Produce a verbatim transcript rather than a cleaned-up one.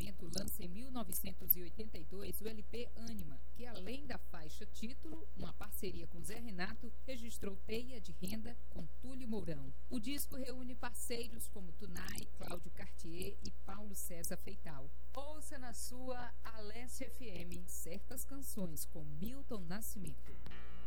Nascimento lança em mil novecentos e oitenta e dois o L P Ânima, que além da faixa título, uma parceria com Zé Renato, registrou Teia de Renda com Túlio Mourão. O disco reúne parceiros como Tunai, Cláudio Cartier e Paulo César Feital. Ouça na sua Alesse F M certas canções com Milton Nascimento.